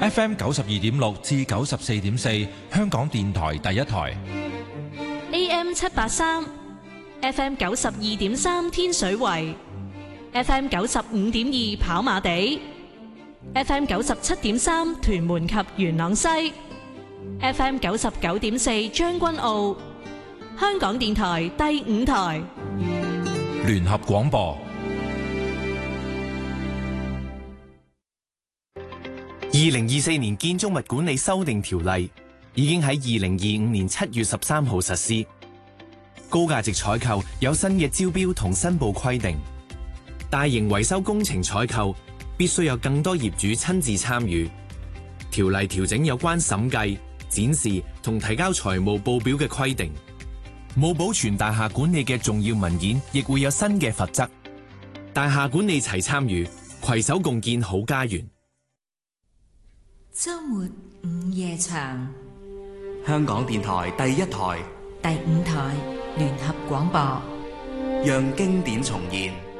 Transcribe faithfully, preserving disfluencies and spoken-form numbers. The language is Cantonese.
F M 九十二點六至九十四點四，香港電台第一台。 A M 七八三，F M 九十二點三天水圍，F M 九十五點二跑馬地，F M 九十七點三屯門及元朗西，F M 九十九點四將軍澳，香港電台第五台聯合廣播。 二零二四年建築物管理修訂條例已經喺二零二五年七月十三號實施，高價值採購有新嘅招標同申報規定，大型維修工程採購必須有更多業主親自參與。條例調整有關審計、展示同提交財務報表嘅規定，冇保存大廈管理嘅重要文件亦會有新嘅罰則。大廈管理齊參與，攜手共建好家園。 周末午夜場， 香港電台第一台、 第五台聯合廣播， 讓經典重現。